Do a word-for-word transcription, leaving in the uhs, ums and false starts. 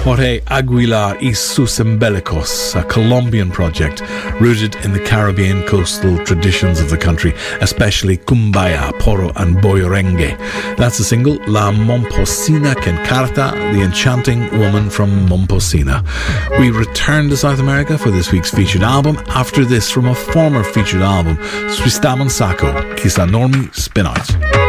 Jorge Aguilar y sus Embeleicos, a Colombian project rooted in the Caribbean coastal traditions of the country, especially cumbaya, porro and boyorengue. That's the single La Momposina que Encarta, the enchanting woman from Momposina. We return to South America for this week's featured album after this from a former featured album, Swistaman Sako, Kisa Normi Spin Out.